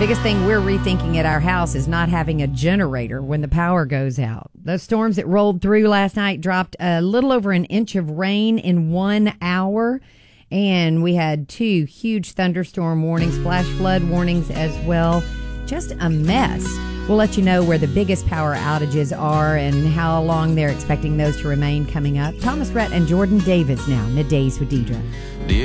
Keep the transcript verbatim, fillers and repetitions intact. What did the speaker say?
Biggest thing we're rethinking at our house is not having a generator when the power goes out. Those storms that rolled through last night dropped a little over an inch of rain in one hour. And we had two huge thunderstorm warnings, flash flood warnings as well. Just a mess. We'll let you know where the biggest power outages are and how long they're expecting those to remain coming up. Thomas Rhett and Jordan Davis now, Middays with Deidre.